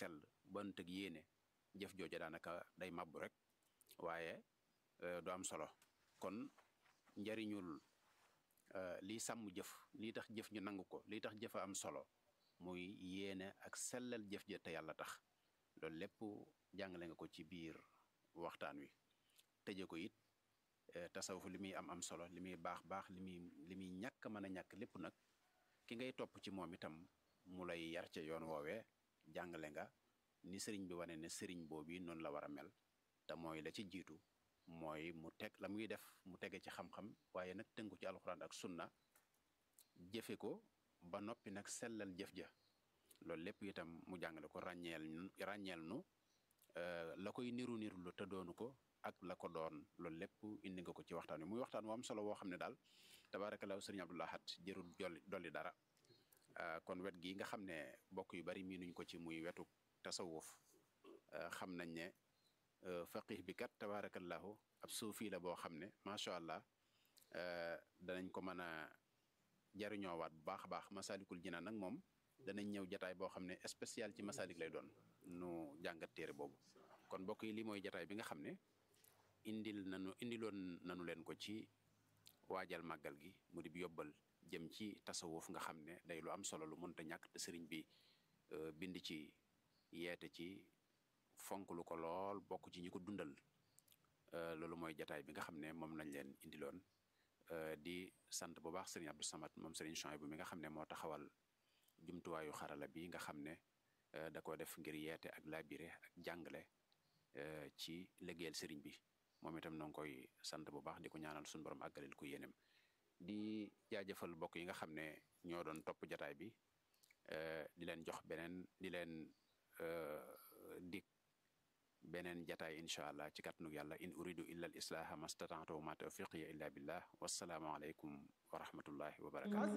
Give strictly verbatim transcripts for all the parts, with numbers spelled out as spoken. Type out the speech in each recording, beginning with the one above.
sell bu àndut ak yéene jëf jooja daanaka day mabbu rek waaye du am solo kon njariñul lii sàmm jëf lii tax jëf ñu nangu ko lii tax jëf a am solo muy yéene ak sellal jëf ja te yàlla tax loolu lépp jàngale nga ko ci biir waxtaan wi tëje ko it tasawuf li muy am am solo li muy baax baax li muy li muy ñàkk mën a ñàkk lépp nag ki ngay topp ci moom itam mu lay yar ca yoon woowee jàngale nga ni sëriñ bi wane ne sëriñ boobu noonu la war a mel te mooy la ci jiitu mooy mu teg la muy def mu tege ci xam-xam waaye nag tënku ci alxuraan ak sunna jëfe ko ba noppi nag sellal jëf ja loolu lépp itam mu jàngale ko ràññeel ràññeel nu la koy niru niru lu te doonu ko ak la ko doon loolu lépp indi nga ko ci waxtaan wi muy waxtaan wu am solo woo xam ne daal tabaarakallaahu sëriñ Abdou Lahad jërul jolli dolli dara kon wet gi nga xam ne bokk yu bari miinuñ ko ci muy wetu tasawuf xam nañ ne faqih bi kat tabaarakallaahu ab suufi la boo xam ne macha allah danañ ko mën a jariñoowaat bu baax a baax Masaalikul Jinaan nag moom danañ ñëw jataay boo xam ne spécial ci masalik lay doon nu jàngat téere boobu kon bokk yi lii mooy jataay bi nga xam ne indil nanu indiloon nanu leen ko ci waajal màggal gi mu di bi yóbbal jëm ci tasawuf nga xam ne day lu am solo lu mënta ñàkk te sëriñ bi bind ci yeete ci fonk lu ko lool bokk ci ñi ko dundal loolu mooy jataay bi nga xam ne moom lañ leen indiloon di sant bu baax sëriñ Abdou Samad moom sëriñ Chouaïbou mi nga xam ne moo taxawal jumtuwaayu xarala bi nga xam ne da ko def ngir yeete ak labiré ak jàngale ci liggéeyal sëriñ bi moom itam noo ngi koy sant bu baax di ko ñaanal suñu borom àggalil ko yéenem di jaajëfal mbokk yi nga xam ne ñoo doon topp jataay bi di leen jox beneen di leen dik beneen jataay incha allah ci kàttanug yàlla in uridu illa al islaha mastata'tu wa ma tawfiqiya illa billah wassalaamu aleykum wa rahmatullahi wa barakatuh.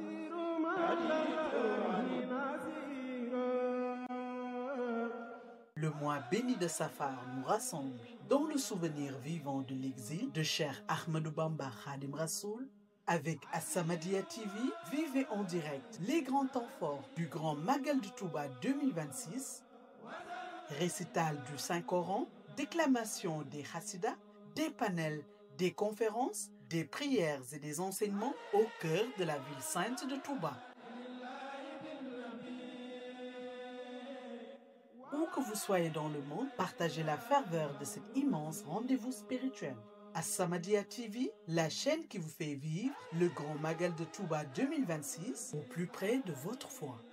Le mois béni de Safar nous rassemble dans le souvenir vivant de l'exil de Cheikh Ahmadou Bamba Khadim Rassoul. Avec As-Samadiyya T V, vivez en direct les grands temps forts du Grand Magal de Touba deux mille vingt-six, récital du Saint-Coran, déclamation des Hassidas, des panels, des conférences, des prières et des enseignements au cœur de la ville sainte de Touba. Où que vous soyez dans le monde, partagez la ferveur de cet immense rendez-vous spirituel. As-Samadiyya T V, la chaîne qui vous fait vivre le Grand Magal de Touba deux mille vingt-six au plus près de votre foi.